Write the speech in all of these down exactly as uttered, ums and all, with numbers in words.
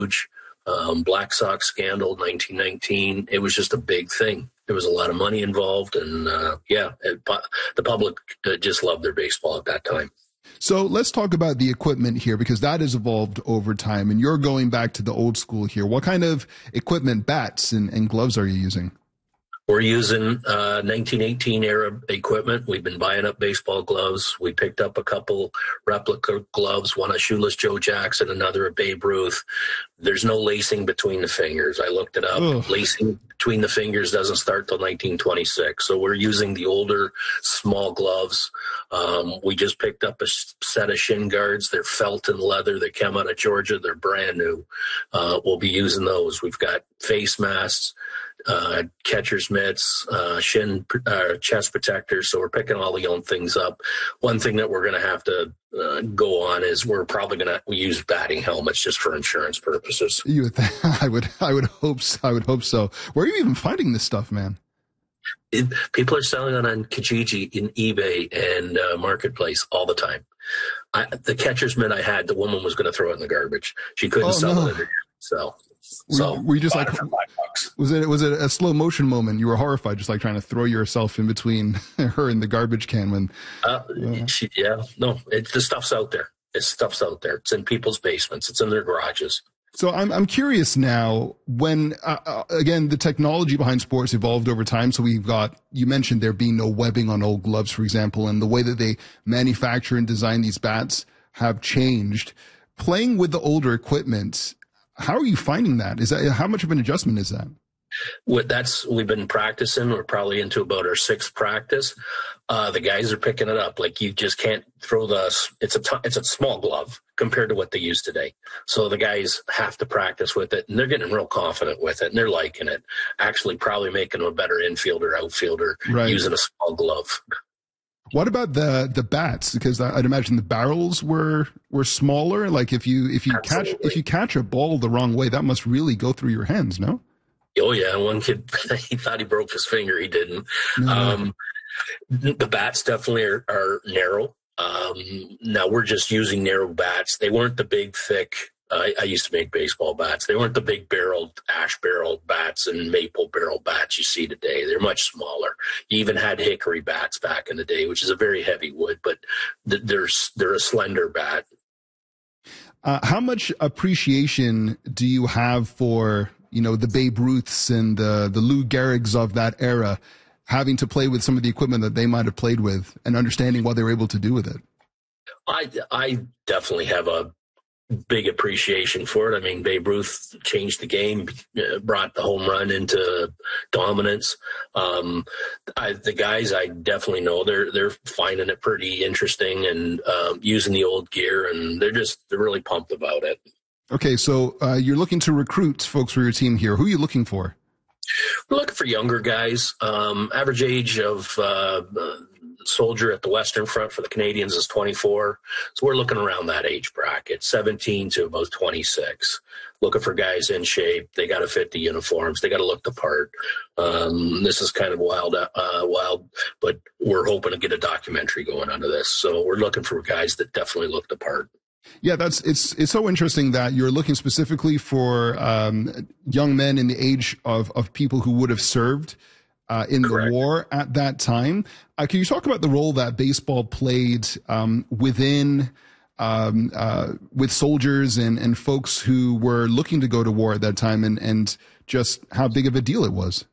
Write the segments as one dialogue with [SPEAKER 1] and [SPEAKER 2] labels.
[SPEAKER 1] huge. Um, Black Sox scandal, nineteen nineteen. It was just a big thing. There was a lot of money involved, and uh, yeah, it, the public uh, just loved their baseball at that time.
[SPEAKER 2] So let's talk about the equipment here, because that has evolved over time, and you're going back to the old school here. What kind of equipment, bats and, and gloves are you using?
[SPEAKER 1] We're using uh, nineteen eighteen era equipment. We've been buying up baseball gloves. We picked up a couple replica gloves, one of Shoeless Joe Jackson, another of Babe Ruth. There's no lacing between the fingers. I looked it up. Ugh. Lacing between the fingers doesn't start till nineteen twenty-six. So we're using the older small gloves. Um, we just picked up a set of shin guards. They're felt and leather. They come out of Georgia. They're brand new. Uh, we'll be using those. We've got face masks, uh, catcher's mitts, uh, shin, uh, chest protectors. So we're picking all the own things up. One thing that we're going to have to uh, go on is we're probably going to use batting helmets just for insurance purposes.
[SPEAKER 2] You would th- I would, I would hope so. I would hope so. Where are you even finding this stuff, man?
[SPEAKER 1] It, people are selling it on Kijiji, in eBay, and uh, Marketplace all the time. I, the catcher's mitt I had, the woman was going to throw it in the garbage. She couldn't
[SPEAKER 2] oh,
[SPEAKER 1] sell
[SPEAKER 2] no.
[SPEAKER 1] it. So,
[SPEAKER 2] were,
[SPEAKER 1] so
[SPEAKER 2] were you just like, was it was it a slow motion moment? You were horrified, just like trying to throw yourself in between her and the garbage can when.
[SPEAKER 1] Uh, uh, she, yeah, no, it, the stuff's out there. It's stuff's out there. It's in people's basements. It's in their garages.
[SPEAKER 2] So I'm I'm curious now, when uh, uh, again the technology behind sports evolved over time. So we've got, you mentioned there being no webbing on old gloves, for example, and the way that they manufacture and design these bats have changed. Playing with the older equipment, how are you finding that? Is that, how much of an adjustment is that?
[SPEAKER 1] What that's we've been practicing. We're probably into about our sixth practice. Uh, the guys are picking it up. Like, you just can't throw the. It's a t- it's a small glove compared to what they use today. So the guys have to practice with it, and they're getting real confident with it, and they're liking it. Actually, probably making them a better infielder, outfielder, right, using a small glove.
[SPEAKER 2] What about the the bats? Because I'd imagine the barrels were were smaller. Like, if you if you Absolutely. catch if you catch a ball the wrong way, that must really go through your hands, no?
[SPEAKER 1] Oh yeah, one kid, he thought he broke his finger. He didn't. Mm-hmm. Um, the bats definitely are, are narrow. Um, now we're just using narrow bats. They weren't the big, thick. Uh, I used to make baseball bats. They weren't the big barreled, ash barreled bats and maple barrel bats you see today. They're much smaller. You even had hickory bats back in the day, which is a very heavy wood, but they're they're a slender bat.
[SPEAKER 2] Uh, how much appreciation do you have for, you know, the Babe Ruths and the, the Lou Gehrigs of that era, having to play with some of the equipment that they might have played with and understanding what they were able to do with it?
[SPEAKER 1] I, I definitely have a big appreciation for it. I mean, Babe Ruth changed the game, brought the home run into dominance. Um, I, the guys, I definitely know they're they're finding it pretty interesting and um, using the old gear, and they're just they're really pumped about it.
[SPEAKER 2] Okay, so uh, you're looking to recruit folks for your team here. Who are you looking for?
[SPEAKER 1] We're looking for younger guys. Um, average age of uh, soldier at the Western Front for the Canadians is twenty-four. So we're looking around that age bracket, seventeen to about twenty-six. Looking for guys in shape. They got to fit the uniforms. They got to look the part. Um, this is kind of wild, uh, wild, but we're hoping to get a documentary going onto this. So we're looking for guys that definitely look the part.
[SPEAKER 2] Yeah, that's it's it's so interesting that you're looking specifically for um, young men in the age of, of people who would have served uh, in Correct. the war at that time. Uh, can you talk about the role that baseball played um, within um, uh, with soldiers and, and folks who were looking to go to war at that time, and, and just how big of a deal it was?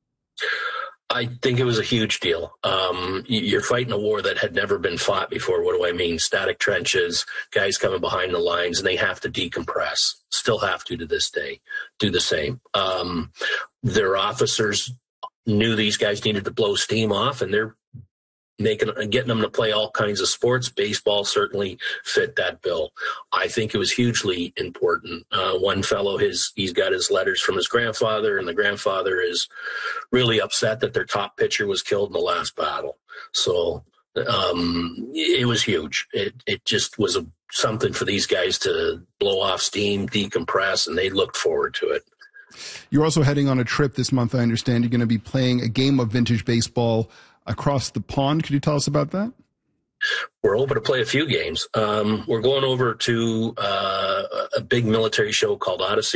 [SPEAKER 1] I think it was a huge deal. Um, you're fighting a war that had never been fought before. What do I mean? Static trenches, guys coming behind the lines, and they have to decompress. Still have to to this day do the same. Um, their officers knew these guys needed to blow steam off, and they're making getting them to play all kinds of sports. Baseball certainly fit that bill. I think it was hugely important. Uh, one fellow, his he's got his letters from his grandfather, and the grandfather is really upset that their top pitcher was killed in the last battle. So um, it was huge. It it just was a, something for these guys to blow off steam, decompress, and they looked forward to it.
[SPEAKER 2] You're also heading on a trip this month. I understand you're going to be playing a game of vintage baseball across the pond. Could you tell us about that?
[SPEAKER 1] We're over to play a few games. Um, we're going over to uh, a big military show called Odyssey